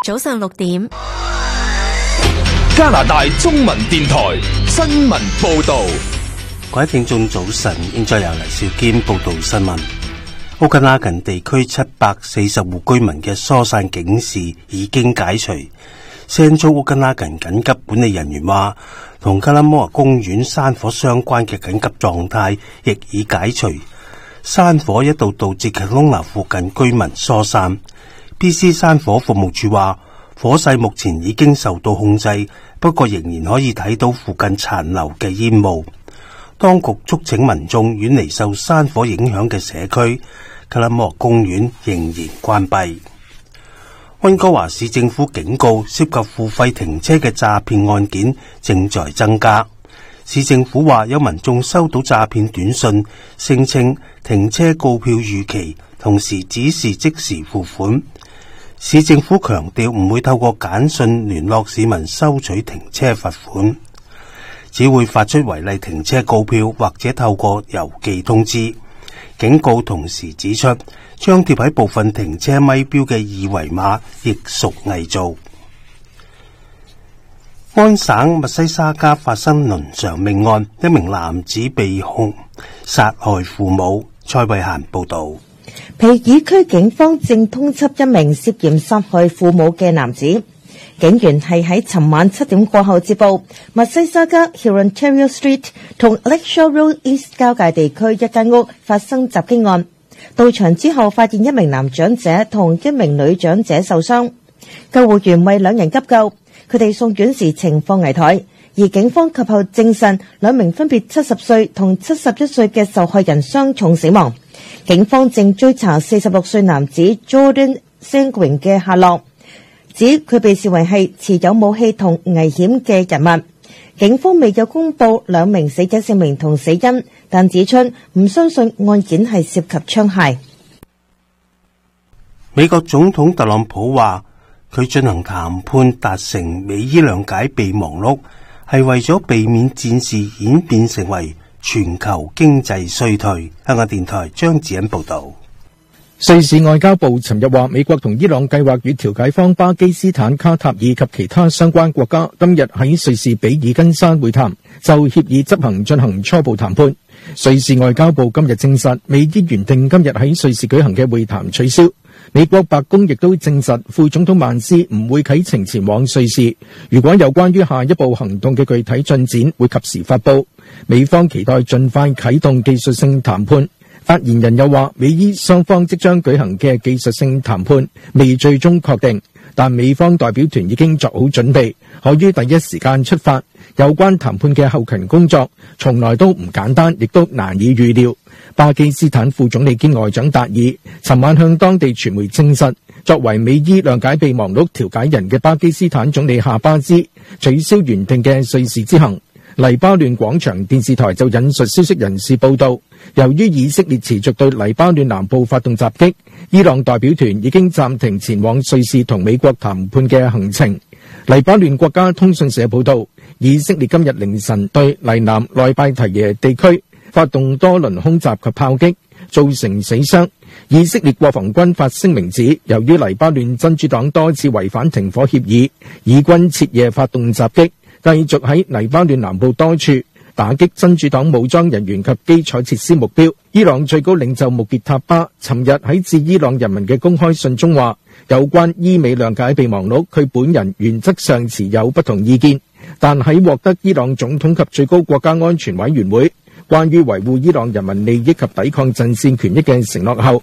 早上6點。 加拿大中文電台新聞報道。 各位聽眾早晨，現在由黎少堅報道新聞。奧根拉根地區740戶居民嘅疏散警示已經解除。聖租奧根拉根緊急管理人員話，同加拉摩亞公園山火相關嘅緊急狀態亦已解除。山火一度導致卡隆納附近居民疏散。BC 山火服務處話，火勢目前已經受到控制，不過仍然可以睇到附近殘留嘅煙霧。當局促請民眾遠離受山火影響嘅社區，卡拉摩亞公園仍然關閉。溫哥華市政府警告，涉及付費停車嘅詐騙案件正在增加。市政府話，有民眾收到詐騙短信，聲稱停車告票逾期，同時指示即時付款。市政府強調唔會透過簡訊聯絡市民收取停車罰款，只會發出違例停車告票或者透過郵寄通知。警告同時指出，張貼喺部分停車咪標嘅二維碼亦屬偽造。安省密西沙加發生倫常命案，一名男子被控殺害父母。蔡慧嫻報道。 皮爾區警方正通緝一名涉嫌殺害父母嘅男子。警員係喺尋晚7點過後接報，密西沙加 Hurontario Street 同 Lakeshore Road East 交界地區一間屋發生襲擊案。到場之後發現一名男長者同一名女長者受傷，救護員為兩人急救，佢哋送院時情況危殆，而警方及後證實兩名分別70歲同71歲嘅受害人傷重死亡。警方正追查46歲男子 Jordan Sanguin 嘅下落，指佢被視為係持有武器同危險嘅人物。警方未有公布兩名死者姓名同死因，但指出唔相信案件係涉及槍械。 美國總統特朗普話，佢進行談判達成美伊諒解備忘錄，係為咗避免戰事演變成為全球經濟衰退。香港電台張子欣報道。 瑞士外交部尋日話，美國同伊朗計劃與調解方巴基斯坦、卡塔爾及其他相關國家今日喺瑞士比爾根山會談，就協議執行進行初步談判。瑞士外交部今日證實，美伊原定今日喺瑞士舉行嘅會談取消。美國白宮亦都證實，副總統萬斯唔會啟程前往瑞士。如果有關於下一步行動嘅具體進展，會及時發佈。美方期待盡快啟動技術性談判。發言人又話，美伊雙方即將舉行嘅技術性談判未最終確定，但美方代表團已經作好準備，可於第一時間出發。有關談判嘅後勤工作從來都唔簡單，亦都難以預料。巴基斯坦副總理兼外長達爾尋晚向當地傳媒證實，作為美伊諒解備忘錄調解人嘅巴基斯坦總理夏巴茲取消原定嘅瑞士之行。黎巴嫩廣場電視台就引述消息人士報道，由於以色列持續對黎巴嫩南部發動襲擊，伊朗代表團已經暫停前往瑞士同美國談判嘅行程。黎巴嫩國家通訊社報道，以色列今日凌晨對黎南內拜提耶地區發動多輪空襲及炮擊，造成死傷。以色列國防軍發聲明指，由於黎巴嫩真主黨多次違反停火協議，以軍徹夜發動襲擊，繼續喺黎巴嫩南部多處打擊真主黨武裝人員及基礎設施目標。伊朗最高領袖穆傑塔巴尋日喺致伊朗人民嘅公開信中話，有關伊美諒解備忘錄，佢本人原則上持有不同意見，但喺獲得伊朗總統及最高國家安全委員會關於維護伊朗人民利益及抵抗陣線權益嘅承諾後，